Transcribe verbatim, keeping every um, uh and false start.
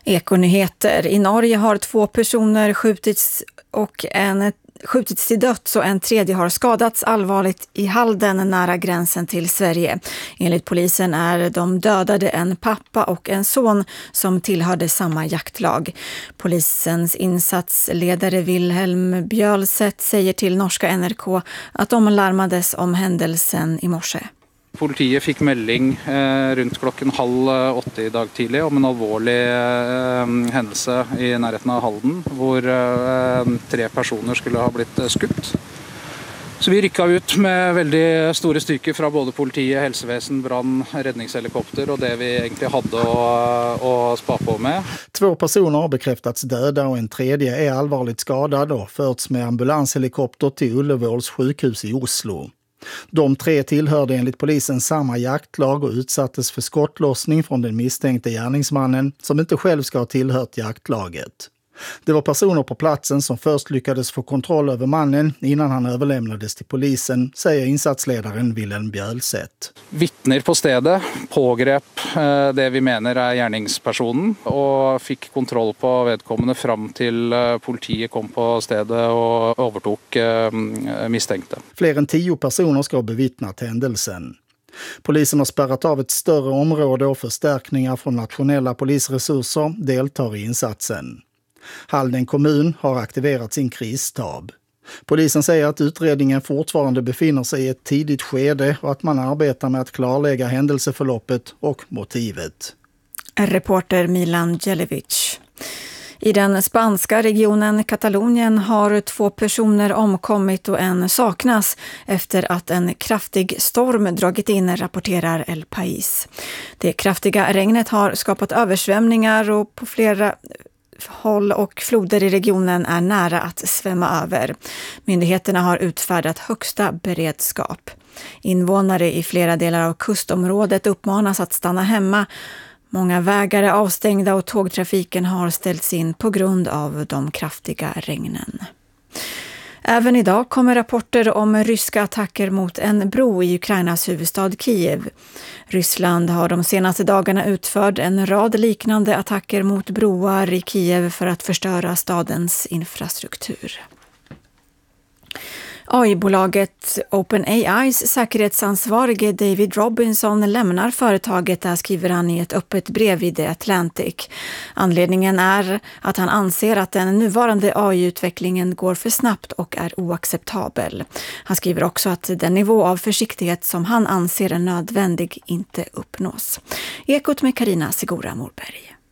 Ekonyheter. I Norge har två personer skjutits och en skjutits till döds och en tredje har skadats allvarligt i Halden nära gränsen till Sverige. Enligt polisen är de dödade en pappa och en son som tillhörde samma jaktlag. Polisens insatsledare Wilhelm Bjølseth säger till norska N R K att de larmades om händelsen i morse. Politiet fick melding eh, runt klockan halv åtta i dag tidlig om en allvarlig eh, händelse i närheten av Halden, hvor eh, tre personer skulle ha blivit eh, skutt. Så vi ryckade ut med väldigt stora styrkor från både politiet, hälsoväsen, brand, räddningshelikopter och det vi egentligen hade att, att spa på med. Två personer har bekräftats döda och en tredje är allvarligt skadad och förts med ambulanshelikopter till Ullevåls sjukhus i Oslo. De tre tillhörde enligt polisen samma jaktlag och utsattes för skottlossning från den misstänkte gärningsmannen som inte själv ska ha tillhört jaktlaget. Det var personer på platsen som först lyckades få kontroll över mannen innan han överlämnades till polisen, säger insatsledaren Wilhelm Bjølseth. Vittner på stedet pågrep det vi menar är gärningspersonen och fick kontroll på vedkommande fram till politiet kom på stedet och övertog misstänkta. Fler än tio personer ska ha bevittnat händelsen. Polisen har spärrat av ett större område och förstärkningar från nationella polisresurser deltar i insatsen. Halden kommun har aktiverat sin krisstab. Polisen säger att utredningen fortfarande befinner sig i ett tidigt skede och att man arbetar med att klarlägga händelseförloppet och motivet. Reporter Milan Djelevic. I den spanska regionen Katalonien har två personer omkommit och en saknas efter att en kraftig storm dragit in, rapporterar El País. Det kraftiga regnet har skapat översvämningar och på flera håll och floder i regionen är nära att svämma över. Myndigheterna har utfärdat högsta beredskap. Invånare i flera delar av kustområdet uppmanas att stanna hemma. Många vägar är avstängda och tågtrafiken har ställts in på grund av de kraftiga regnen. Även idag kommer rapporter om ryska attacker mot en bro i Ukrainas huvudstad Kiev. Ryssland har de senaste dagarna utfört en rad liknande attacker mot broar i Kiev för att förstöra stadens infrastruktur. A I-bolaget OpenAIs säkerhetsansvarige David Robinson lämnar företaget, där skriver han i ett öppet brev i The Atlantic. Anledningen är att han anser att den nuvarande A I-utvecklingen går för snabbt och är oacceptabel. Han skriver också att den nivå av försiktighet som han anser är nödvändig inte uppnås. Ekot med Carina Sigora Morberg.